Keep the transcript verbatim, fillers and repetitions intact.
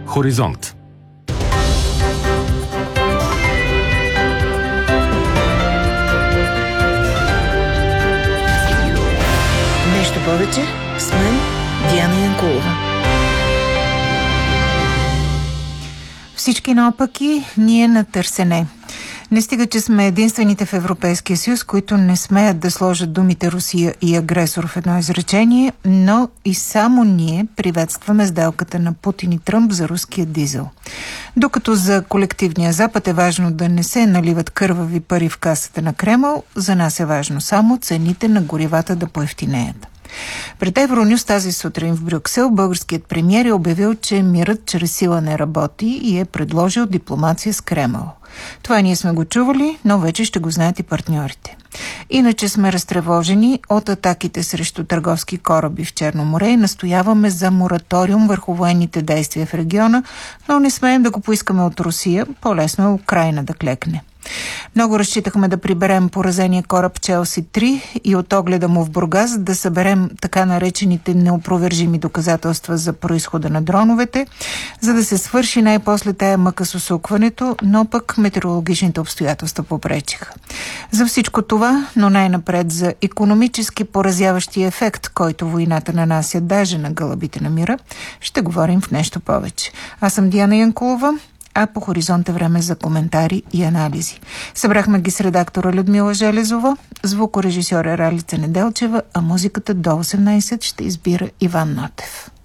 Хоризонт. Нещо повече с мен Диана Янкулова. Всички наопаки, ние на търсене. Не стига, че сме единствените в Европейския съюз, които не смеят да сложат думите Русия и агресор в едно изречение, но и само ние приветстваме сделката на Путин и Тръмп за руския дизел. Докато за колективния Запад е важно да не се наливат кървави пари в касата на Кремъл, за нас е важно само цените на горивата да поевтинеят. Пред Евронюс тази сутрин в Брюксел българският премиер е обявил, че мирът чрез сила не работи и е предложил дипломация с Кремъл. Това ние сме го чували, но вече ще го знаят и партньорите. Иначе сме разтревожени от атаките срещу търговски кораби в Черно море и настояваме за мораториум върху военните действия в региона, но не смеем да го поискаме от Русия, по-лесно е Украйна да клекне. Много разчитахме да приберем поразения кораб Челси три и от огледа му в Бургас да съберем така наречените неопровержими доказателства за произхода на дроновете, за да се свърши най-после тая мъка с усукването, но пък метеорологичните обстоятелства попречиха. За всичко това, но най-напред за икономически поразяващия ефект, който войната нанася даже на гълъбите на мира, ще говорим в нещо повече. Аз съм Диана Янкулова, а по Хоризонт е време за коментари и анализи. Събрахме ги с редактора Людмила Железова, звукорежисьора Ралица Неделчева, а музиката до осемнайсет ще избира Иван Нотев.